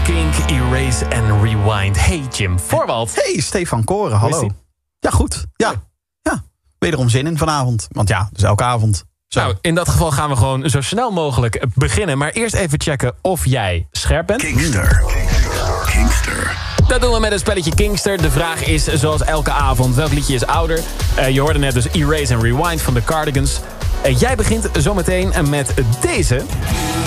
Kink, Erase en Rewind. Hey Jim Voorwald. Hey Stefan Koren, hallo. Ja, goed. Ja. Wederom zin in vanavond. Want ja, dus elke avond. Zo. Nou, in dat geval gaan we gewoon zo snel mogelijk beginnen. Maar eerst even checken of jij scherp bent. Kingster. Dat doen we met een spelletje Kingster. De vraag is, zoals elke avond, welk liedje is ouder? Je hoorde net dus Erase en Rewind van de Cardigans. Jij begint zometeen met deze.